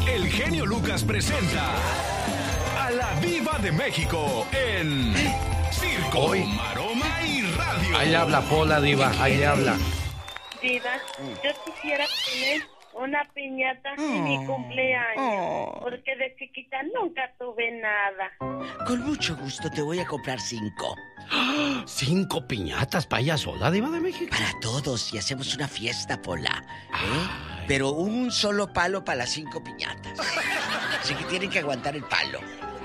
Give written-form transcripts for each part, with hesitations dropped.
el genio Lucas presenta a la Diva de México en Circo, Maroma y Radio. Ahí habla Pola, Diva, ahí habla. Diva, yo quisiera tener una piñata en mi cumpleaños, porque de chiquita nunca tuve nada. Con mucho gusto te voy a comprar 5. 5 piñatas para ella sola, Diva de México. Para todos, y hacemos una fiesta, Pola. Pero un solo palo para las 5 piñatas. Así que tienen que aguantar el palo.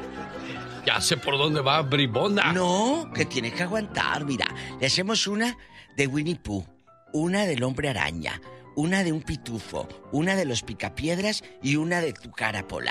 Ya sé por dónde va, bribona. No, que tiene que aguantar. Mira, le hacemos una de Winnie Pooh, una del Hombre Araña, una de un pitufo, una de los Picapiedras y una de tu cara, Pola.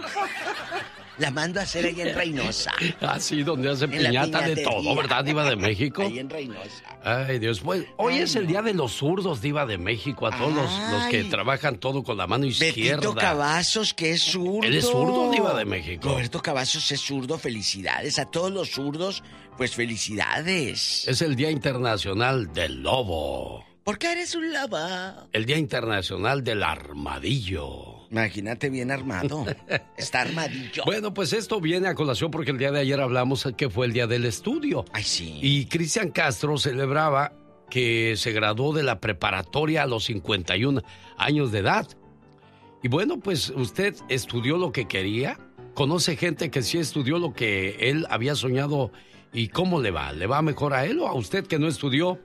La mando a hacer ahí en Reynosa. Así, donde hace piñata de todo, ¿verdad, Diva de México? Ahí en Reynosa. Ay, Dios. Pues, hoy es el día de los zurdos, Diva de México. A todos los que trabajan todo con la mano izquierda. Betito Cavazos, que es zurdo. Él es zurdo, Diva de México. Roberto Cavazos es zurdo, felicidades. A todos los zurdos, pues felicidades. Es el Día Internacional del Lobo. ¿Por qué eres un lobo? El Día Internacional del Armadillo. Imagínate bien armado. Está armadillo. Bueno, pues esto viene a colación porque el día de ayer hablamos que fue el Día del Estudio. Ay, sí. Y Cristian Castro celebraba que se graduó de la preparatoria a los 51 años de edad. Y bueno, pues usted estudió lo que quería. ¿Conoce gente que sí estudió lo que él había soñado? ¿Y cómo le va? ¿Le va mejor a él o a usted que no estudió?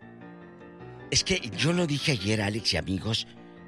Es que yo lo dije ayer, Alex y amigos.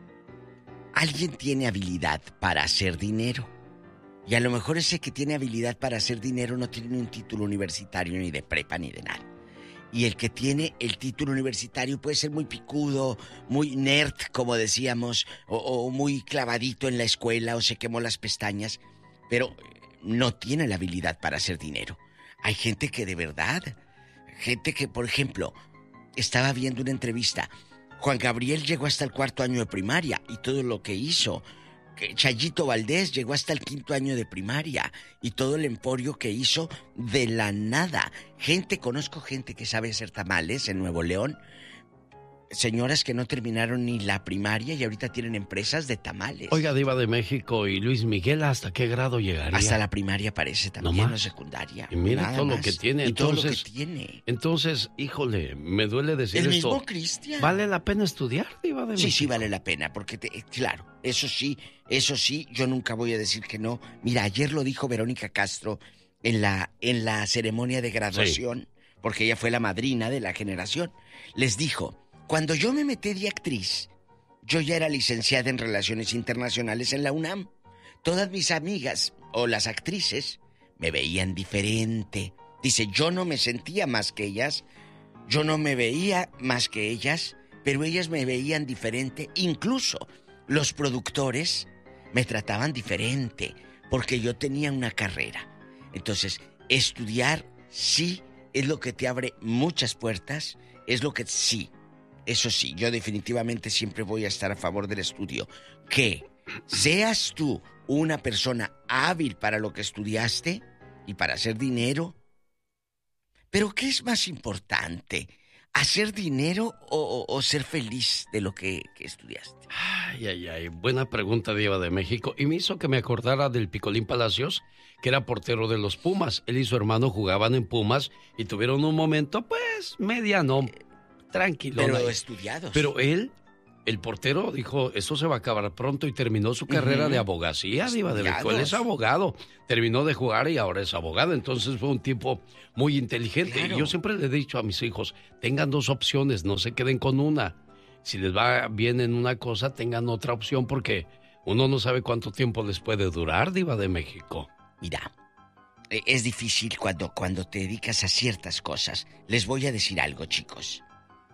Alguien tiene habilidad para hacer dinero. Y a lo mejor ese que tiene habilidad para hacer dinero no tiene un título universitario ni de prepa ni de nada. Y el que tiene el título universitario puede ser muy picudo, muy nerd, como decíamos, o muy clavadito en la escuela, o se quemó las pestañas, pero no tiene la habilidad para hacer dinero. Hay gente que de verdad, gente que, por ejemplo, estaba viendo una entrevista. Juan Gabriel llegó hasta el 4º año de primaria y todo lo que hizo. Chayito Valdés llegó hasta el 5º año de primaria y todo el emporio que hizo de la nada. Conozco gente que sabe hacer tamales en Nuevo León. Señoras que no terminaron ni la primaria y ahorita tienen empresas de tamales. Oiga, Diva de México, y Luis Miguel, ¿hasta qué grado llegaría? Hasta la primaria parece también, no secundaria. Y mira todo lo que tiene. Y todo lo que tiene. Entonces, híjole, me duele decir el esto. El mismo Cristian. ¿Vale la pena estudiar, Diva de México? Sí, vale la pena, porque claro, eso sí, yo nunca voy a decir que no. Mira, ayer lo dijo Verónica Castro en la ceremonia de graduación, porque ella fue la madrina de la generación. Les dijo: cuando yo me metí de actriz, yo ya era licenciada en Relaciones Internacionales en la UNAM. Todas mis amigas, o las actrices, me veían diferente. Dice, yo no me sentía más que ellas, yo no me veía más que ellas, pero ellas me veían diferente. Incluso los productores me trataban diferente, porque yo tenía una carrera. Entonces, estudiar, sí, es lo que te abre muchas puertas, es lo que sí. Eso sí, yo definitivamente siempre voy a estar a favor del estudio. Que seas tú una persona hábil para lo que estudiaste y para hacer dinero. Pero ¿qué es más importante? ¿Hacer dinero o ser feliz de lo que estudiaste? Ay, buena pregunta, Diva de México. Y me hizo que me acordara del Picolín Palacios, que era portero de los Pumas. Él y su hermano jugaban en Pumas y tuvieron un momento, pues, mediano, tranquilo. Pero estudiados. Pero él, el portero, dijo, esto se va a acabar pronto y terminó su carrera de abogacía, Diva de México. Él es abogado, terminó de jugar y ahora es abogado. Entonces fue un tipo muy inteligente. Claro. Y yo siempre le he dicho a mis hijos, tengan 2 opciones, no se queden con una. Si les va bien en una cosa, tengan otra opción porque uno no sabe cuánto tiempo les puede durar, Diva de México. Mira, es difícil cuando te dedicas a ciertas cosas. Les voy a decir algo, chicos.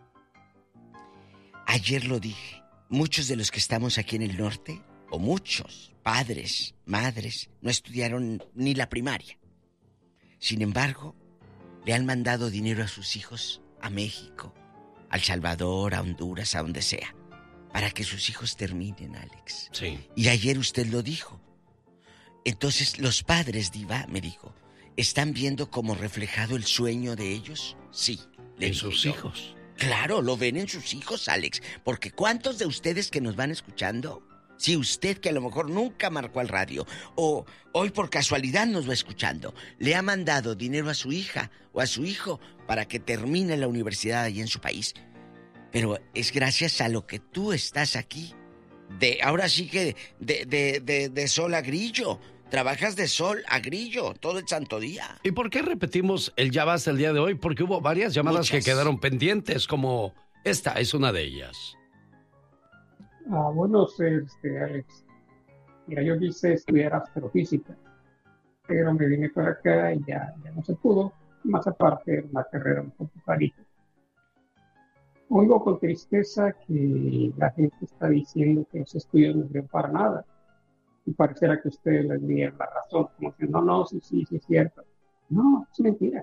Ayer lo dije, muchos de los que estamos aquí en el norte, o muchos padres, madres, no estudiaron ni la primaria. Sin embargo, le han mandado dinero a sus hijos a México, a El Salvador, a Honduras, a donde sea, para que sus hijos terminen, Alex. Sí. Y ayer usted lo dijo. Entonces, los padres, Diva, me dijo, ¿están viendo como reflejado el sueño de ellos? Sí. En sus hijos. Claro, lo ven en sus hijos, Alex. Porque ¿cuántos de ustedes que nos van escuchando Si usted, que a lo mejor nunca marcó al radio, o hoy por casualidad nos va escuchando, le ha mandado dinero a su hija o a su hijo para que termine la universidad allí en su país, pero es gracias a lo que tú estás aquí. Ahora sí que de sol a grillo. Trabajas de sol a grillo todo el santo día. ¿Y por qué repetimos el ya basta el día de hoy? Porque hubo varias llamadas que quedaron pendientes, como esta es una de ellas. Bueno, Alex, mira, yo quise estudiar astrofísica, pero me vine para acá y ya no se pudo. Más aparte, era una carrera un poco carita. Oigo con tristeza que la gente está diciendo que los estudios no sirven para nada. Y pareciera que ustedes les dieron la razón, como diciendo, no, sí, es cierto. No, es mentira.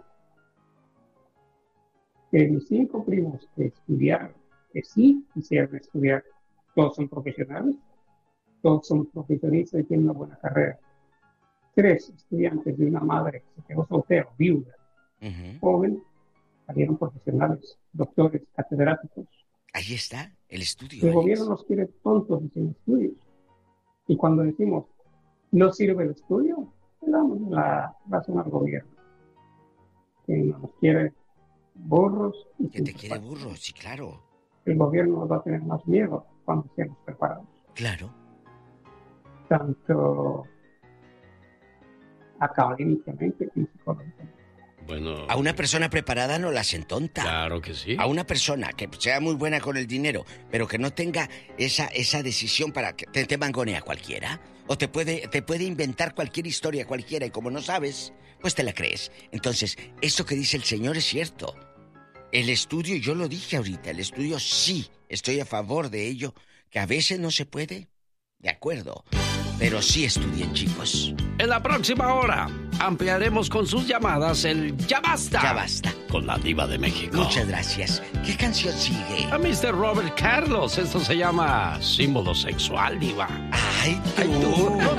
Que mis 5 primos que estudiaron, que sí quisieron estudiar, todos son profesionales, todos son profesionistas y tienen una buena carrera. 3 estudiantes de una madre que se quedó soltera, viuda, joven, salieron profesionales, doctores, catedráticos. Ahí está el estudio. El gobierno nos quiere tontos sin estudios. Y cuando decimos, no sirve el estudio, le damos la razón al gobierno. Que nos quiere burros. Que te quiere burros, sí, claro. El gobierno nos va a tener más miedo cuando estemos preparados. Claro. Tanto académicamente como psicológicamente. Bueno, a una persona preparada no la hacen tonta. Claro que sí. A una persona que sea muy buena con el dinero, pero que no tenga esa decisión para que te mangonea cualquiera, o te puede inventar cualquier historia cualquiera, y como no sabes, pues te la crees. Entonces, esto que dice el señor es cierto. El estudio, yo lo dije ahorita, el estudio sí, estoy a favor de ello, que a veces no se puede, de acuerdo, pero sí estudien, chicos. En la próxima hora ampliaremos con sus llamadas el Ya Basta. Ya Basta. Con la Diva de México. Muchas gracias. ¿Qué canción sigue? A Mr. Robert Carlos. Esto se llama Símbolo Sexual, Diva. Ay, tú.